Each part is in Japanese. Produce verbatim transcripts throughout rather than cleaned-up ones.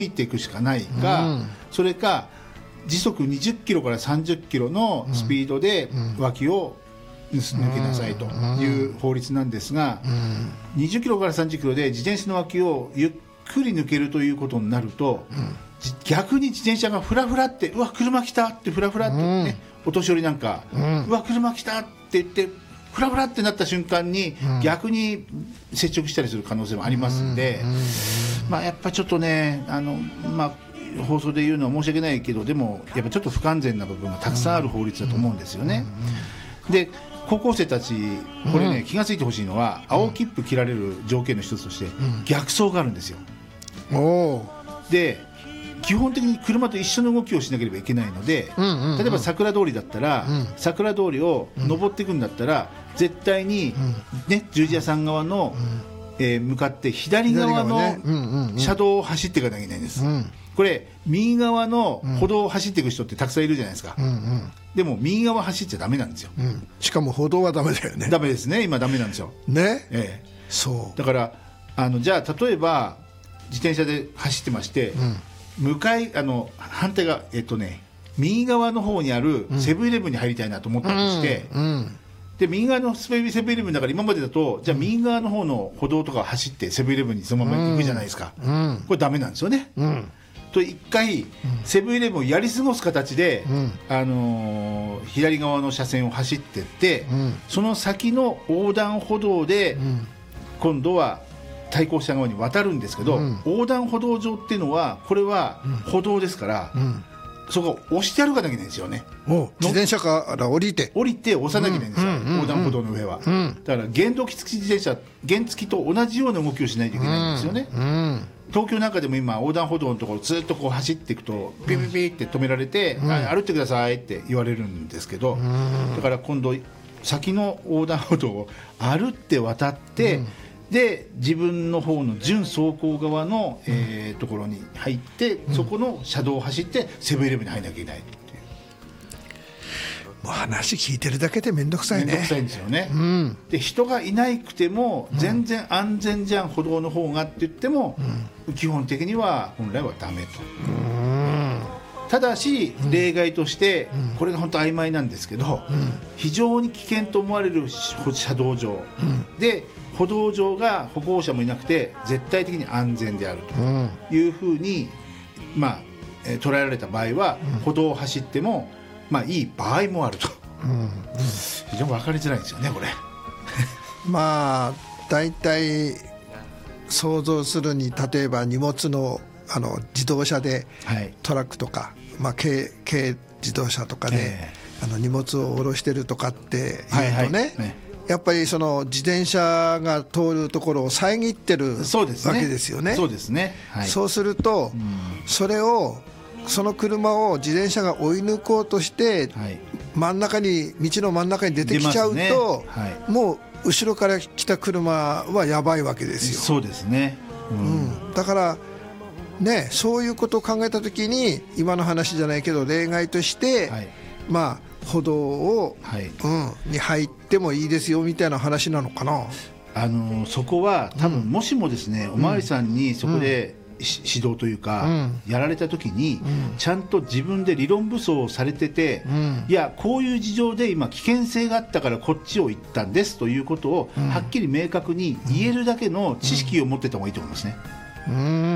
ていくしかないか、うん、それか時速にじゅっキロからさんじゅっキロのスピードで脇を抜けなさいという法律なんですが、にじゅっキロからさんじゅっキロで自転車の脇をゆっくり抜けるということになると、逆に自転車がフラフラって、うわ車来たってフラフラってね、お年寄りなんか、うわ車来たって言ってフラフラってなった瞬間に逆に接触したりする可能性もありますので、まあやっぱちょっとね、あのまあ放送で言うのは申し訳ないけど、でもやっぱちょっと不完全な部分がたくさんある法律だと思うんですよね。で高校生たちこれね、うん、気が付いてほしいのは、青切符切られる条件の一つとして逆走があるんですよ。うん、おで基本的に車と一緒の動きをしなければいけないので、うんうんうん、例えば桜通りだったら、うん、桜通りを登っていくんだったら、うん、絶対に、ね、十字屋さん側の、うんえー、向かって左側の車道を走っていかなきゃいけないんです。うん、これ右側の歩道を走っていく人ってたくさんいるじゃないですか。うんうん、でも右側走っちゃダメなんですよ。うん、 しかも歩道はダメだよね。 ダメですね、今ダメなんですよ。 ね、 ええ、 そうだからあのじゃあ例えば自転車で走ってまして、うん、向かいあの反対側、えっとね、右側の方にあるセブンイレブンに入りたいなと思ったとして、うんうん、で右側のセブンイレブンだから今までだとじゃあ右側の方の歩道とかを走ってセブンイレブンにそのまま行くじゃないですか。うん、これダメなんですよね。うんと一回セブンイレブンをやり過ごす形で、うんあのー、左側の車線を走っていって、うん、その先の横断歩道で、うん、今度は対向車側に渡るんですけど、うん、横断歩道上っていうのはこれは歩道ですから、うん、そこを押して歩かなきゃいけないんですよね。 自転車から降りて降りて押さなきゃいけないんですよ、うんうんうんうん、横断歩道の上は、うん、だから原動機付き自転車原付と同じような動きをしないといけないんですよね。うんうん東京なんかでも今横断歩道のところずっとこう走っていくとピピピって止められて、うん、歩ってくださいって言われるんですけど、うん、だから今度先の横断歩道を歩って渡って、うん、で自分の方の準走行側の、えー、ところに入って、うん、そこの車道を走ってセブンイレブンに入らなきゃいけないっていうもう話聞いてるだけで面倒くさいね。 面倒くさいんですよね、うん、で人がいなくても全然安全じゃん、歩道の方がって言っても、うん、基本的には本来はダメと、うん、ただし例外として、うん、これが本当曖昧なんですけど、うん、非常に危険と思われる車道上、うん、で歩道上が歩行者もいなくて絶対的に安全であるというふうに、まあえー、捉えられた場合は、うん、歩道を走ってもまあいい場合もあると、うんうん、非常に分かりづらいんですよねこれまあだいたい想像するに例えば荷物の、あの自動車で、はい、トラックとか、まあ、軽, 軽自動車とかで、えー、あの荷物を下ろしてるとかっていうとね、はいはいねやっぱりその自転車が通るところを遮ってるわけですよね。 そうですね、はい、 そうすると、うん、それをその車を自転車が追い抜こうとして、はい、真ん中に道の真ん中に出てきちゃうと、ねはい、もう後ろから来た車はやばいわけですよ。 そうですね、うんうん、 だからねそういうことを考えたときに今の話じゃないけど例外として、はい、まあ歩道を、はいうん、に入ってもいいですよみたいな話なのかな。 あのそこは多分、うん、もしもですねおまわりさんにそこで、うん指導というか、うん、やられた時に、うん、ちゃんと自分で理論武装されてて、うん、いやこういう事情で今危険性があったからこっちを行ったんですということを、うん、はっきり明確に言えるだけの知識を持ってた方がいいと思いますね、うん、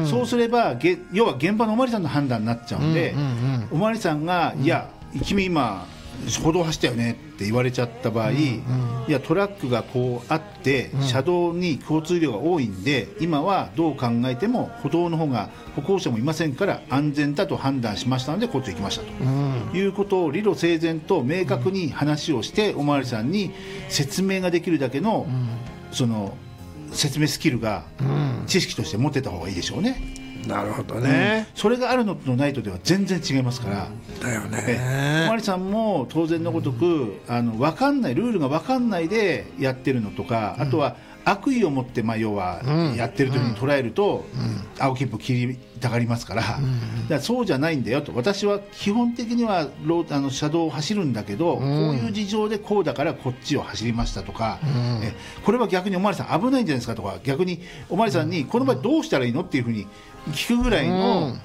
そうすれば要は現場のおまわりさんの判断になっちゃうんで、うんうんうん、おまわりさんが、うん、いや君今歩道走ったよねって言われちゃった場合、うんうん、いやトラックがこうあって車道に交通量が多いんで、うん、今はどう考えても歩道の方が歩行者もいませんから安全だと判断しましたのでこっち行きましたと、うん、いうことを理路整然と明確に話をしておまわりさんに説明ができるだけの、うん、その説明スキルが知識として持ってた方がいいでしょうね。 なるほどね、 うん、それがあるのとないとでは全然違いますから、 だよね。 おまわりさんも当然のごとくあの分かんないルールが分かんないでやってるのとか、うん、あとは悪意を持って、まあ、要はやってるというふうに捉えると、うん、青切符切りたがりますから、うん、だからそうじゃないんだよと、私は基本的にはロあの車道を走るんだけど、うん、こういう事情でこうだからこっちを走りましたとか、うん、えこれは逆におまわりさん危ないんじゃないですかとか、逆におまわりさんにこの場合どうしたらいいのっていうふうに聞くぐらいの